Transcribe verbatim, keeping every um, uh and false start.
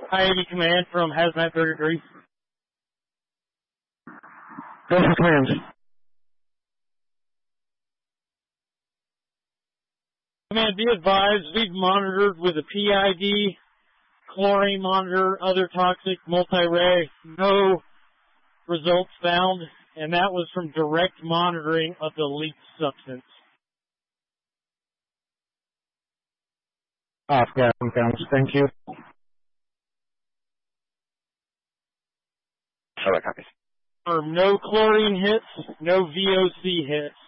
I A V Command from Hazmat thirty-three. Go for command. Command, be advised, we've monitored with a P I D, chlorine monitor, other toxic, multi-ray, no results found, and that was from direct monitoring of the leaked substance. Off gas confirmed. Thank you. Other copies. No chlorine hits, no V O C hits.